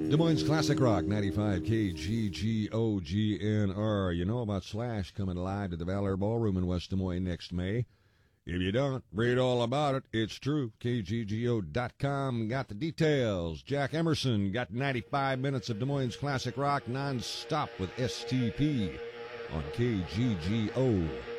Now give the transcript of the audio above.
Des Moines Classic Rock 95 KGGOGNR. You know about Slash coming live to the Valor Ballroom in West Des Moines next May. If you don't, read all about it. It's true. KGGO.com got the details. Jack Emerson got 95 minutes of Des Moines Classic Rock non-stop with STP on KGGO.